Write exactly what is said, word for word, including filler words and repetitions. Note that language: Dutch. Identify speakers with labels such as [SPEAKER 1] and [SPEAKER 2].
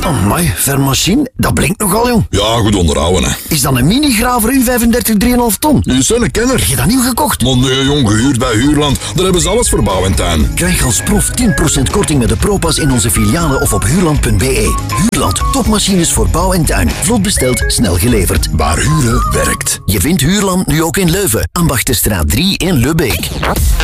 [SPEAKER 1] Amai, vermachine, dat blinkt nogal, jong.
[SPEAKER 2] Ja, goed onderhouden, hè.
[SPEAKER 1] Is dat een mini-graver U vijfendertig drie komma vijf ton?
[SPEAKER 2] Die is een kenner.
[SPEAKER 1] Heb je dat nieuw gekocht?
[SPEAKER 2] Maar nee, jong, gehuurd bij Huurland. Daar hebben ze alles voor bouw en tuin.
[SPEAKER 1] Krijg als prof tien procent korting met de ProPass in onze filialen of op huurland punt be. Huurland, topmachines voor bouw en tuin. Vlot besteld, snel geleverd.
[SPEAKER 2] Waar huren werkt.
[SPEAKER 1] Je vindt Huurland nu ook in Leuven. Ambachtenstraat drie in Lubbeek.